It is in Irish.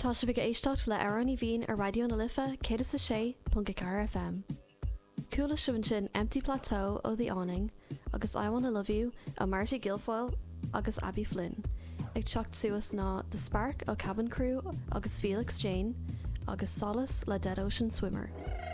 Tá se bhí éistecht le Aran í bhín ar radio na Lifa cé is sé .4 FM. Cúla siúin sin Empty Plateau ó The Awning agus I Wanna Love You a Marty Guilfoyle agus Abby Flynn. Ag teacht suas ná The Spark ó Cabin Crew agus Felix Jane agus Solace le Dead Ocean Swimmer.